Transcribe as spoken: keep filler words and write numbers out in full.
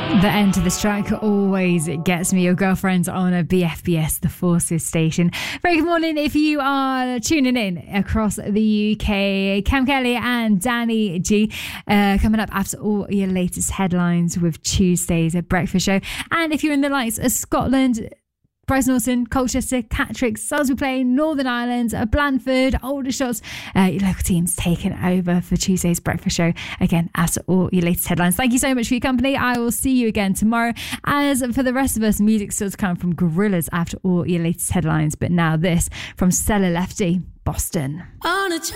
The end to this track always gets me. Your girlfriend's on a B F B S, the Forces station. Very good morning if you are tuning in across the U K. Cam Kelly and Danny G uh, coming up after all your latest headlines with Tuesday's breakfast show. And if you're in the likes of Scotland, Bryce Norton, Colchester, Catterick, Salisbury Plain, Northern Ireland, Blandford, Aldershot, uh, your local teams taking over for Tuesday's breakfast show. Again, after all your latest headlines. Thank you so much for your company. I will see you again tomorrow. As for the rest of us, music still to come from Gorillaz after all your latest headlines. But now this from Stella Lefty, Boston. On a